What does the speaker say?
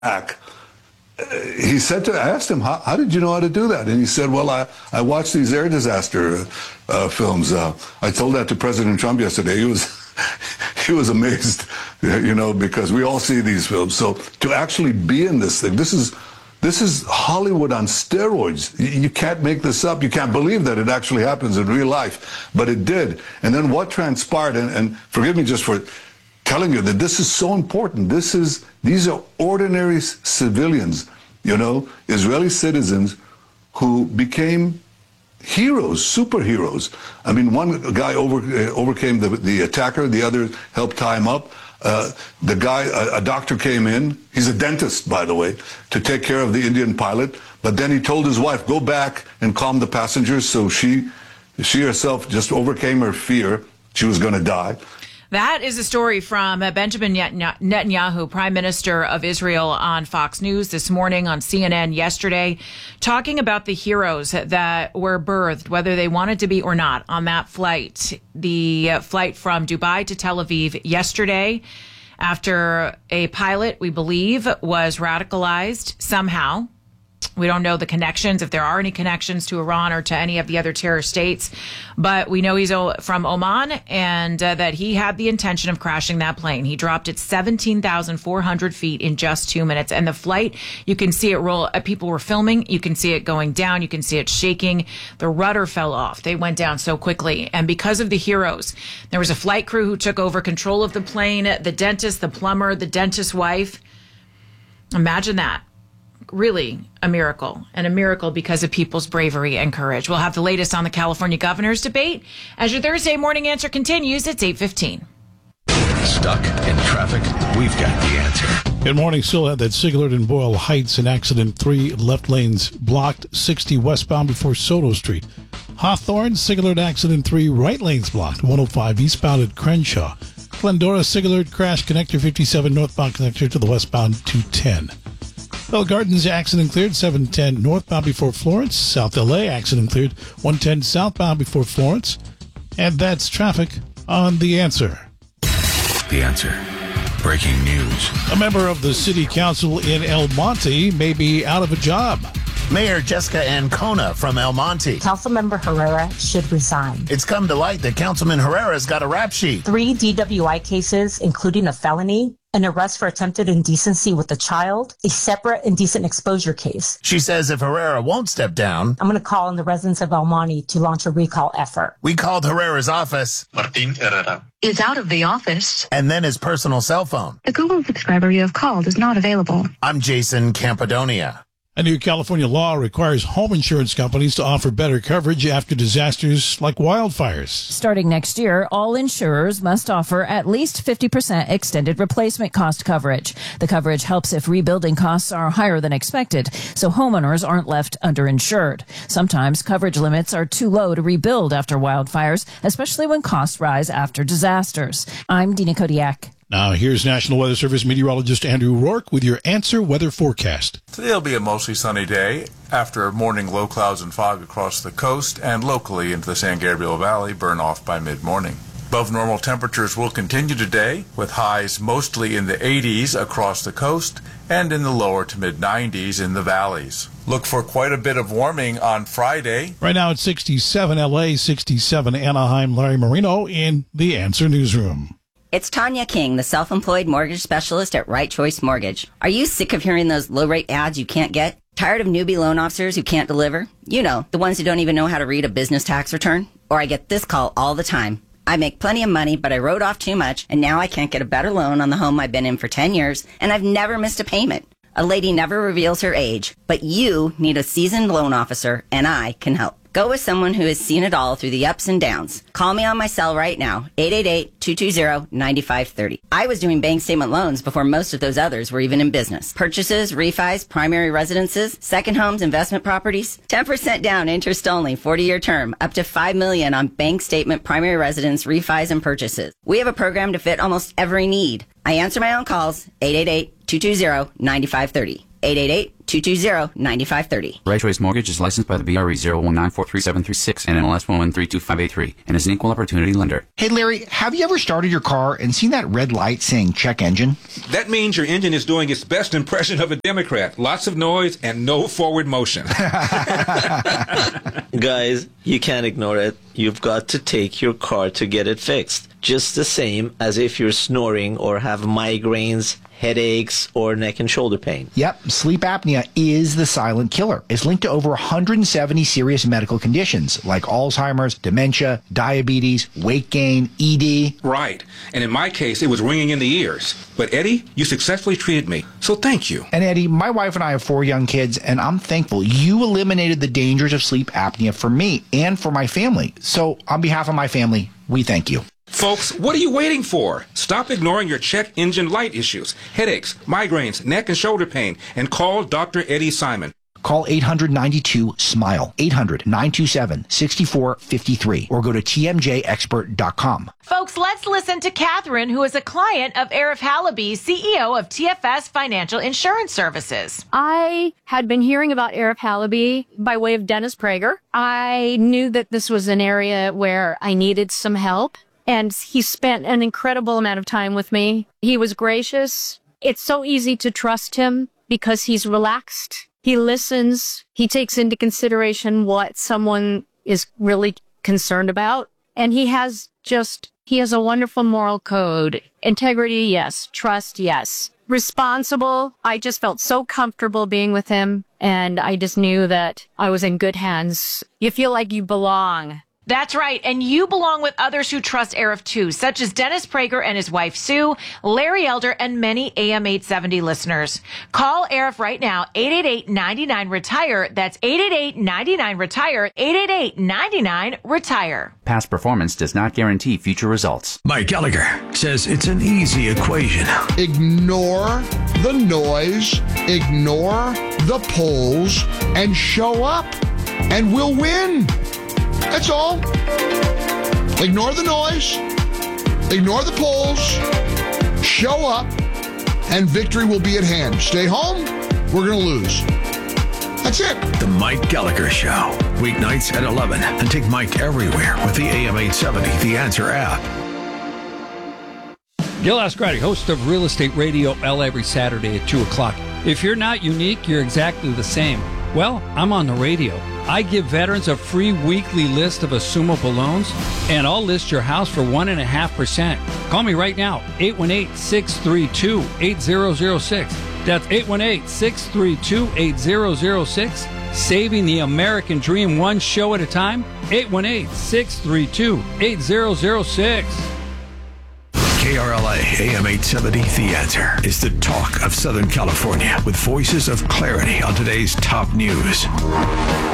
back. I asked him, how did you know how to do that? And he said, well, I watched these air disaster films. I told that to President Trump yesterday. He was amazed, because we all see these films. So to actually be in this thing, this is Hollywood on steroids. You can't make this up. You can't believe that it actually happens in real life, but it did. And then what transpired, and forgive me just for telling you that this is so important. These are ordinary civilians, Israeli citizens who became heroes, superheroes. I mean, one guy overcame the attacker, the other helped tie him up. The guy, a doctor came in, he's a dentist, by the way, to take care of the Indian pilot, but then he told his wife, go back and calm the passengers, so she herself just overcame her fear. She was going to die. That is a story from Benjamin Netanyahu, Prime Minister of Israel, on Fox News this morning, on CNN yesterday, talking about the heroes that were birthed, whether they wanted to be or not, on that flight. The flight from Dubai to Tel Aviv yesterday, after a pilot, we believe, was radicalized somehow. We don't know the connections, if there are any connections to Iran or to any of the other terror states, but we know he's from Oman and that he had the intention of crashing that plane. He dropped it 17,400 feet in just 2 minutes. And the flight, you can see it roll. People were filming. You can see it going down. You can see it shaking. The rudder fell off. They went down so quickly. And because of the heroes, there was a flight crew who took over control of the plane, the dentist, the plumber, the dentist's wife. Imagine that. Really a miracle, and a miracle because of people's bravery and courage. We'll have the latest on the California governor's debate as your Thursday morning answer continues. It's 8:15. Stuck in traffic? We've got the answer. Good morning. Still at that Siglard and Boyle Heights, an accident. 3 left lanes blocked, 60 westbound before Soto Street. Hawthorne, Siglard accident. 3 right lanes blocked, 105 eastbound at Crenshaw. Glendora, Siglard crash, connector 57 northbound connector to the westbound 210. Bell Gardens accident cleared, 710 northbound before Florence. South LA accident cleared, 110 southbound before Florence. And that's traffic on The Answer. The Answer. Breaking news. A member of the city council in El Monte may be out of a job. Mayor Jessica Ancona from El Monte. Councilmember Herrera should resign. It's come to light that Councilman Herrera's got a rap sheet. 3 DWI cases, including a felony, an arrest for attempted indecency with a child, a separate indecent exposure case. She says if Herrera won't step down, I'm going to call on the residents of El Monte to launch a recall effort. We called Herrera's office. Martin Herrera is out of the office. And then his personal cell phone. The Google subscriber you have called is not available. I'm Jason Campadonia. A new California law requires home insurance companies to offer better coverage after disasters like wildfires. Starting next year, all insurers must offer at least 50% extended replacement cost coverage. The coverage helps if rebuilding costs are higher than expected, so homeowners aren't left underinsured. Sometimes coverage limits are too low to rebuild after wildfires, especially when costs rise after disasters. I'm Dina Kodiak. Now, here's National Weather Service meteorologist Andrew Rourke with your Answer Weather Forecast. Today will be a mostly sunny day after morning low clouds and fog across the coast and locally into the San Gabriel Valley burn off by mid-morning. Above normal temperatures will continue today with highs mostly in the 80s across the coast and in the lower to mid-90s in the valleys. Look for quite a bit of warming on Friday. Right now it's 67 LA, 67 Anaheim. Larry Marino in the Answer Newsroom. It's Tanya King, the self-employed mortgage specialist at Right Choice Mortgage. Are you sick of hearing those low-rate ads you can't get? Tired of newbie loan officers who can't deliver? You know, the ones who don't even know how to read a business tax return? Or I get this call all the time. I make plenty of money, but I wrote off too much, and now I can't get a better loan on the home I've been in for 10 years, and I've never missed a payment. A lady never reveals her age, but you need a seasoned loan officer, and I can help. Go with someone who has seen it all through the ups and downs. Call me on my cell right now, 888-220-9530. I was doing bank statement loans before most of those others were even in business. Purchases, refis, primary residences, second homes, investment properties. 10% down, interest only, 40-year term, up to $5 million on bank statement, primary residence, refis, and purchases. We have a program to fit almost every need. I answer my own calls, 888-220-9530. 888-220-9530. Right Choice Mortgage is licensed by the BRE 019433736 and NMLS 1132583 and is an equal opportunity lender. Hey, Larry, have you ever started your car and seen that red light saying check engine? That means your engine is doing its best impression of a Democrat. Lots of noise and no forward motion. Guys, you can't ignore it. You've got to take your car to get it fixed. Just the same as if you're snoring or have migraines, headaches, or neck and shoulder pain. Yep, sleep apnea is the silent killer. It's linked to over 170 serious medical conditions like Alzheimer's, dementia, diabetes, weight gain, ED. Right. And in my case, it was ringing in the ears. But Eddie, you successfully treated me. So thank you. And Eddie, my wife and I have 4 young kids, and I'm thankful you eliminated the dangers of sleep apnea for me and for my family. So on behalf of my family, we thank you. Folks, what are you waiting for? Stop ignoring your check engine light issues, headaches, migraines, neck and shoulder pain, and call Dr. Eddie Simon. Call 800-92-SMILE, 800-927-6453, or go to tmjexpert.com. Folks, let's listen to Catherine, who is a client of Arif Halaby, CEO of TFS Financial Insurance Services. I had been hearing about Arif Halaby by way of Dennis Prager. I knew that this was an area where I needed some help, and he spent an incredible amount of time with me. He was gracious. It's so easy to trust him because he's relaxed. He listens. He takes into consideration what someone is really concerned about. And he has a wonderful moral code. Integrity, yes. Trust, yes. Responsible. I just felt so comfortable being with him. And I just knew that I was in good hands. You feel like you belong. That's right. And you belong with others who trust Arif too, such as Dennis Prager and his wife Sue, Larry Elder, and many AM 870 listeners. Call Arif right now, 888-99-RETIRE. That's 888-99-RETIRE, 888-99-RETIRE. Past performance does not guarantee future results. Mike Gallagher says it's an easy equation. Ignore the noise, ignore the polls, and show up, and we'll win. That's all. Ignore the noise, ignore the polls, show up, and victory will be at hand. Stay home, we're going to lose. That's it. The Mike Gallagher Show. Weeknights at 11. And take Mike everywhere with the AM 870 The Answer app. Gil Ascarati, host of Real Estate Radio L every Saturday at 2 o'clock. If you're not unique, you're exactly the same. Well, I'm on the radio. I give veterans a free weekly list of assumable loans, and I'll list your house for 1.5%. Call me right now, 818-632-8006. That's 818-632-8006. Saving the American dream one show at a time, 818-632-8006. KRLA AM 870 The Answer is the talk of Southern California with voices of clarity on today's top news.